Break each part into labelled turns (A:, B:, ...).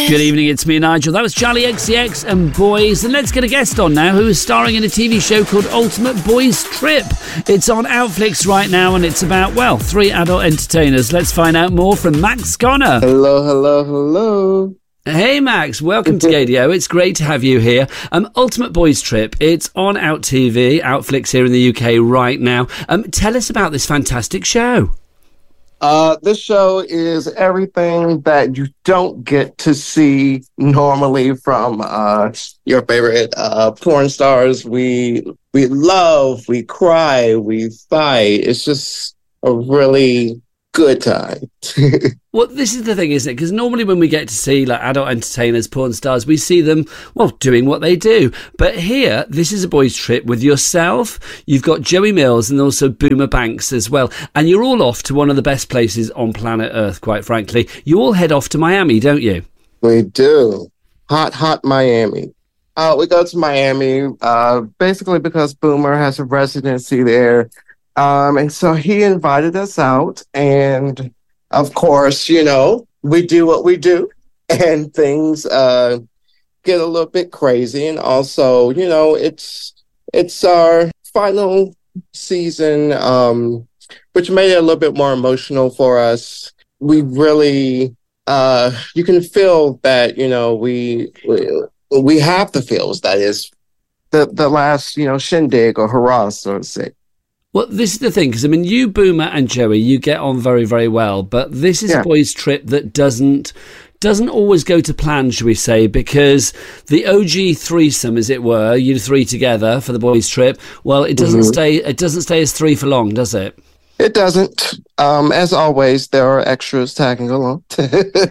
A: Good evening, it's me, Nigel. That was Charlie XCX and Boys. And let's get a guest on now who is starring in a TV show called Ultimate Boys Trip. It's on Outflix right now and it's about, well, 3 adult entertainers. Let's find out more from Max Connor.
B: Hello.
A: Hey Max, welcome to Gadio. It's great to have you here. Ultimate Boys Trip, it's on Out TV, Outflix here in the UK right now. Tell us about this fantastic show.
B: This show is everything that you don't get to see normally from your favorite porn stars. We love, we cry, we fight. It's just a really good time.
A: Well, this is the thing, isn't it? Because normally when we get to see like adult entertainers, porn stars, we see them, well, doing what they do. But here, this is a boys' trip with yourself. You've got Joey Mills and also Boomer Banks as well. And you're all off to one of the best places on planet Earth, quite frankly. You all head off to Miami, don't you?
B: We do. Hot Miami. We go to Miami basically because Boomer has a residency there. And so he invited us out, and of course, you know, we do what we do, and things get a little bit crazy. And also, you know, it's our final season, which made it a little bit more emotional for us. We really, you can feel that, you know, we have the feels, that is the last, you know, shindig or hurrah, so to say.
A: Well, this is the thing, because, I mean, you, Boomer and Joey, you get on very, very well, but this is a boys' trip that doesn't always go to plan, shall we say, because the OG threesome, as it were, you three together for the boys' trip, well, it doesn't stay as three for long, does it?
B: It doesn't. As always, there are extras tagging along.
A: And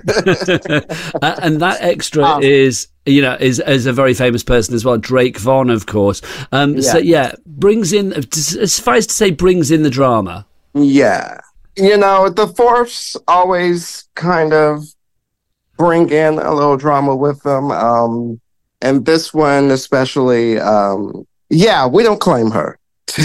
A: that extra is a very famous person as well, Drake Vaughn, of course. So, brings in, as far as to say, brings in the drama.
B: Yeah. You know, the fourths always kind of bring in a little drama with them. And this one especially, we don't claim her.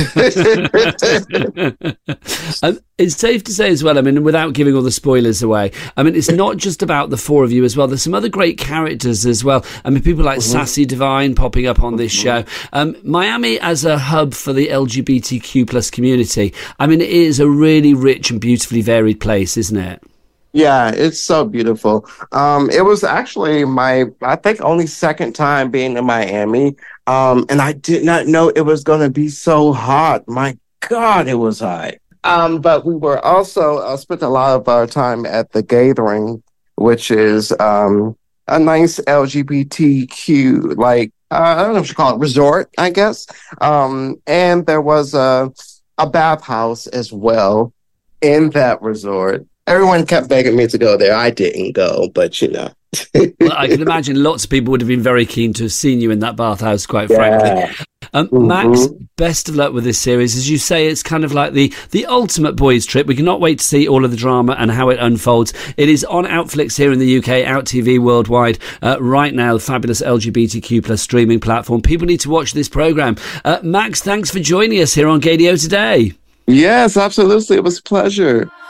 A: It's safe to say as well, I mean, without giving all the spoilers away, I mean, it's not just about the four of you as well. There's some other great characters as well. I mean, people like Sassy Divine popping up on this show. Miami as a hub for the LGBTQ plus community. I mean, it is a really rich and beautifully varied place, isn't it?
B: Yeah, it's so beautiful. It was actually I think, only second time being in Miami. And I did not know it was going to be so hot. My God, it was hot. But we were also spent a lot of our time at the Gathering, which is a nice LGBTQ, like, I don't know what you call it, resort, I guess. And there was a bathhouse as well in that resort. Everyone kept begging me to go there. I didn't go, but you know.
A: Well, I can imagine lots of people would have been very keen to have seen you in that bathhouse, quite frankly. Max, best of luck with this series. As you say, it's kind of like the ultimate boys' trip. We cannot wait to see all of the drama and how it unfolds. It is on Outflix here in the UK, Out TV worldwide right now, the fabulous LGBTQ plus streaming platform. People need to watch this programme. Max, thanks for joining us here on Gadio today.
B: Yes, absolutely. It was a pleasure.